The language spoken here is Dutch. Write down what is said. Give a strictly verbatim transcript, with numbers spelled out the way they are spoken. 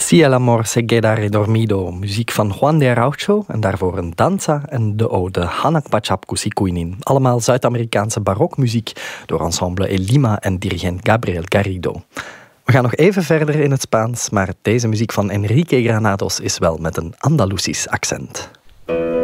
Si el amor se queda redormido, muziek van Juan de Araujo en daarvoor een danza en de ode Hanak Pachapku Sikuinin. Allemaal Zuid-Amerikaanse barokmuziek door ensemble El Lima en dirigent Gabriel Garrido. We gaan nog even verder in het Spaans, maar deze muziek van Enrique Granados is wel met een Andalusisch accent.